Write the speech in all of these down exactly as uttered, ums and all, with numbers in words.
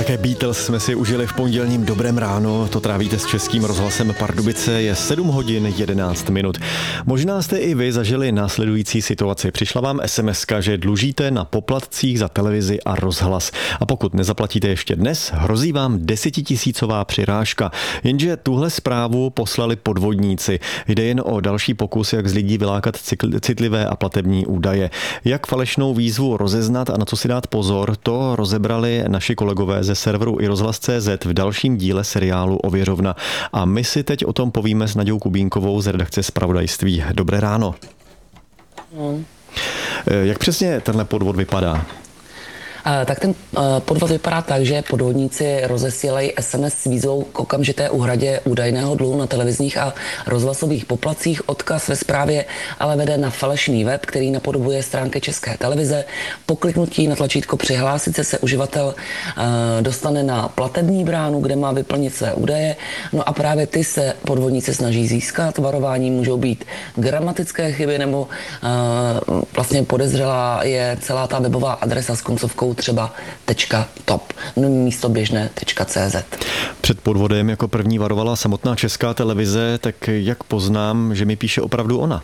Také Beatles jsme si užili v pondělním dobrém ráno, to trávíte s Českým rozhlasem Pardubice, je sedm hodin jedenáct minut. Možná jste i vy zažili následující situaci. Přišla vám es em eska, že dlužíte na poplatcích za televizi a rozhlas. A pokud nezaplatíte ještě dnes, hrozí vám desetitisícová přirážka. Jenže tuhle zprávu poslali podvodníci. Jde jen o další pokus, jak z lidí vylákat citlivé a platební údaje. Jak falešnou výzvu rozeznat a na co si dát pozor, to rozebrali naši kolegové ze serveru i rozhlas tečka cé zet v dalším díle seriálu Ověřovna. A my si teď o tom povíme s Naďou Kubínkovou z redakce Zpravodajství. Dobré ráno. Hmm. Jak přesně tenhle podvod vypadá? Tak ten podvod vypadá tak, že podvodníci rozesílají es em es s výzvou k okamžité úhradě údajného dluhu na televizních a rozhlasových poplatcích. Odkaz ve zprávě ale vede na falešný web, který napodobuje stránky České televize. Po kliknutí na tlačítko přihlásit se se uživatel dostane na platební bránu, kde má vyplnit své údaje. No a právě ty se podvodníci snaží získat. Varování můžou být gramatické chyby nebo vlastně podezřelá je celá ta webová adresa s koncovkou třeba .top, no místo běžné .cz. Před podvodem jako první varovala samotná Česká televize, tak jak poznám, že mi píše opravdu ona?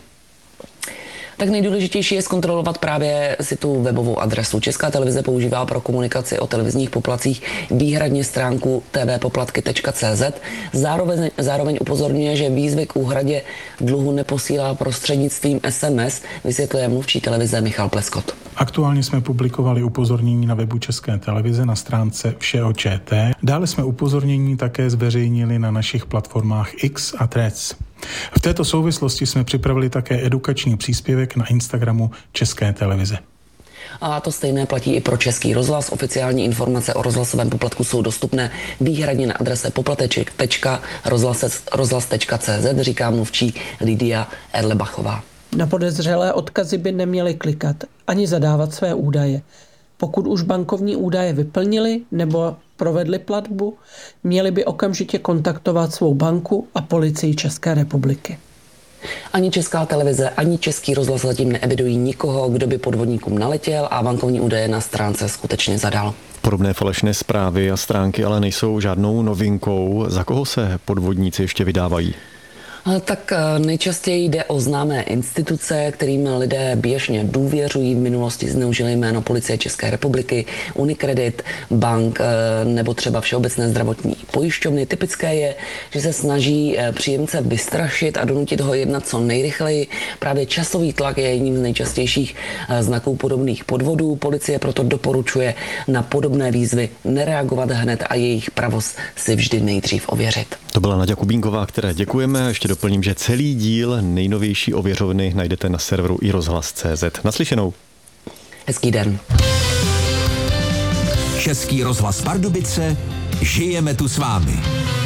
Tak nejdůležitější je zkontrolovat právě si tu webovou adresu. Česká televize používá pro komunikaci o televizních poplatcích výhradně stránku t v poplatky tečka cé zet. Zároveň, zároveň upozorňuje, že výzvy k úhradě dluhu neposílá prostřednictvím es em es, vysvětluje mluvčí televize Michal Pleskot. Aktuálně jsme publikovali upozornění na webu České televize na stránce Vše o ČT. Dále jsme upozornění také zveřejnili na našich platformách X a Threads. V této souvislosti jsme připravili také edukační příspěvek na Instagramu České televize. A to stejné platí i pro Český rozhlas. Oficiální informace o rozhlasovém poplatku jsou dostupné výhradně na adrese poplateček tečka rozhlas tečka cé zet, říká mluvčí Lidia Erlebachová. Na podezřelé odkazy by neměli klikat ani zadávat své údaje. Pokud už bankovní údaje vyplnili nebo provedli platbu, měli by okamžitě kontaktovat svou banku a policii České republiky. Ani Česká televize, ani Český rozhlas zatím neevidují nikoho, kdo by podvodníkům naletěl a bankovní údaje na stránce skutečně zadal. Podobné falešné zprávy a stránky ale nejsou žádnou novinkou. Za koho se podvodníci ještě vydávají? Tak nejčastěji jde o známé instituce, kterým lidé běžně důvěřují. V minulosti zneužili jméno Policie České republiky, Unicredit, bank nebo třeba Všeobecné zdravotní pojišťovny. Typické je, že se snaží příjemce vystrašit a donutit ho jednat co nejrychleji. Právě časový tlak je jedním z nejčastějších znaků podobných podvodů. Policie proto doporučuje na podobné výzvy nereagovat hned a jejich pravost si vždy nejdřív ověřit. To byla Naďa Kubínková, které děkujeme. Ještě doplním, že celý díl nejnovější Ověřovny najdete na serveru i rozhlas tečka cé zet. Naslyšenou. Hezký den. Český rozhlas Pardubice, žijeme tu s vámi.